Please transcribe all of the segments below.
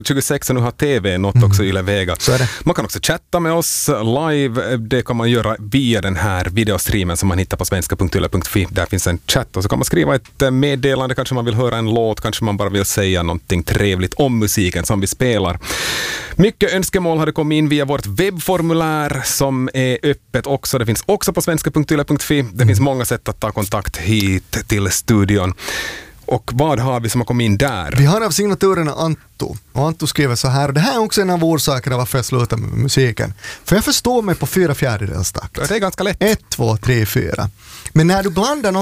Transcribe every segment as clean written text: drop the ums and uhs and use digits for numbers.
26 och nu har TV nått också Yle Vega. Man kan också chatta med oss live. Det kan man göra via den här videostreamen som man hittar på svenska.yle.fi. Där finns en chatt och så kan man skriva ett meddelande. Kanske man vill höra en låt, kanske man bara vill säga någonting trevligt om musiken som vi spelar. Mycket önskemål har det kommit in via vårt webbformulär som är öppet också. Det finns också på svenska.yle.fi. Det finns många sätt att ta kontakt hit till studion. Och vad har vi som har kommit in där? Vi har av signaturerna Anto. Och Anto skriver så här. Det här är också en av orsakerna varför jag slutar med musiken. För jag förstår mig på 4/4 takt. Det är ganska lätt. 1, 2, 3, 4. Men när du blandar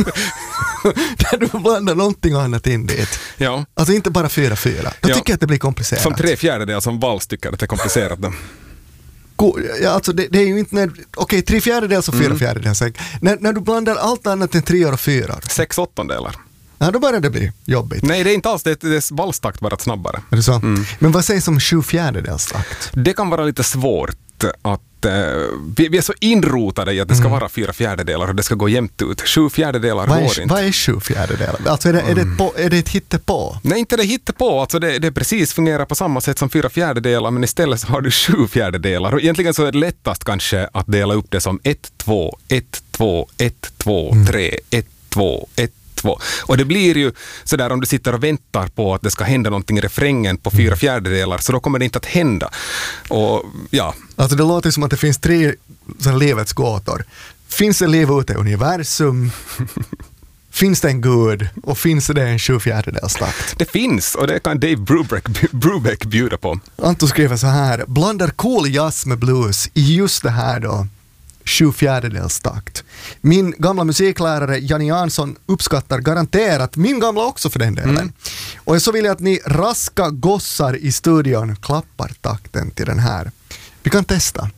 någonting annat in dit. Ja. Alltså inte bara 4/4. Då tycker jag att det blir komplicerat. Som 3/4 som vals tycker att det är komplicerat då. Ja, alltså det är ju inte... Okej, 3/4 och 4/4. När du blandar allt annat än 3 och 4. 6/8. Ja, då börjar det bli jobbigt. Nej, det är inte alls. Det är valstakt bara snabbare. Är det så? Men vad sägs om 7/4 takt? Det kan vara lite svårt att... vi är så inrotade i att det ska vara 4/4 och det ska gå jämnt ut. 7/4 går inte. Vad är 7/4? Alltså är det ett hittepå? Nej, inte det hittepå. Alltså det precis fungerar på samma sätt som 4/4, men istället så har du 7/4. Och egentligen så är det lättast kanske att dela upp det som 1, 2, 1, 2, 1, 2, 3, 1, 2, 1, 2. Och det blir ju sådär om du sitter och väntar på att det ska hända någonting i refrängen på 4/4, så då kommer det inte att hända. Och ja. Alltså det låter som att det finns 3 livets gåtor. Finns det liv ute i universum? Finns det en gud? Och finns det en 7/4 takt? Det finns, och det kan Dave Brubeck bjuda på. Anton skriver så här. Blandar cool jazz med blues i just det här då. 7/4 takt. Min gamla musiklärare Janne Jansson uppskattar garanterat, min gamla också för den delen. Och så vill jag att ni raska gossar i studion klappar takten till den här. Vi kan testa.